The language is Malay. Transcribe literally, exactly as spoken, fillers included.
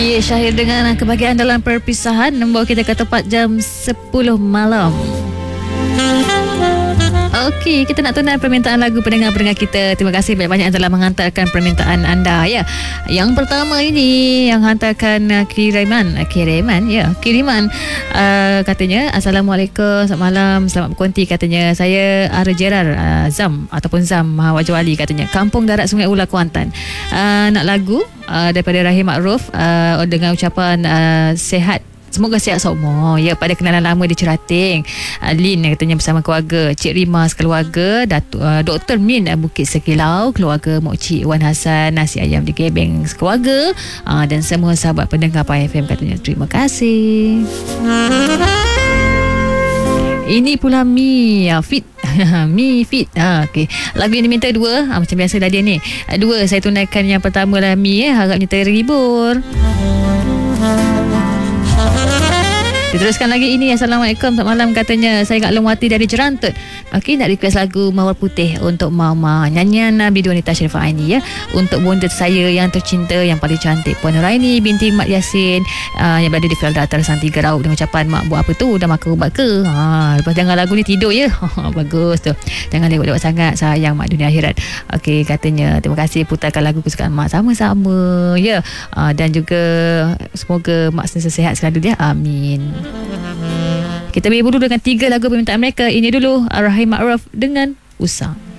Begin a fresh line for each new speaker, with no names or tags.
Ya, Syahir dengan kebahagiaan dalam perpisahan membawa kita ke tempat jam sepuluh malam. Okey, kita nak tunai permintaan lagu pendengar-pendengar kita. Terima kasih banyak-banyak yang telah mengantarkan permintaan anda ya. Yang pertama ini yang hantarkan uh, kiriman, uh, kiriman ya, kiriman uh, katanya Assalamualaikum, selamat malam, selamat berkonti katanya. Saya Ara Jerar uh, Zam ataupun Zam Mahawajwali katanya. Kampung Darat Sungai Ular Kuantan. Uh, nak lagu uh, daripada Rahim Ma'ruf uh, dengan ucapan uh, sehat. Semoga sihat semua. Ya, pada kenalan lama di Cerating, uh, Lin katanya bersama keluarga, Cik Rima sekeluarga, Datuk uh, Doktor Min uh, Bukit Sekilau, keluarga Mok Cik Wan Hassan, nasi ayam di Gebeng sekeluarga, uh, dan semua sahabat pendengar Pai F M katanya. Terima kasih. Ini pula Mi uh, Fit. Mi Fit. Ha, okay. Lagu yang diminta dua, ha, macam biasa dah dia ni. Uh, dua saya tunaikan. Yang pertama lah Mi, eh, harapnya terhibur. Diteruskan lagi ini. Assalamualaikum, selamat malam katanya. Saya Kak Long Wati dari Jerantut. Okey, nak request lagu Mawar Putih untuk Mama, nyanyian Nabi Wanita Sharifah Aini ya. Untuk bonda saya yang tercinta, yang paling cantik, Puan Nuraini binti Mat Yasin, uh, yang berada di Felda Tarasan Tiga Raub, dengan ucapan, mak buat apa tu? Dah makan ubat ke? Ha, lepas dengar lagu ni tidur ya. Bagus tu. Jangan lewat-lewat sangat, sayang mak dunia akhirat. Okey, katanya terima kasih putarkan lagu kesukaan mak. Sama-sama ya. Uh, dan juga semoga mak sentiasa sihat selalu dia. Amin. Kita beri dulu dengan tiga lagu permintaan mereka. Ini dulu Rahim Ma'ruf dengan Usang.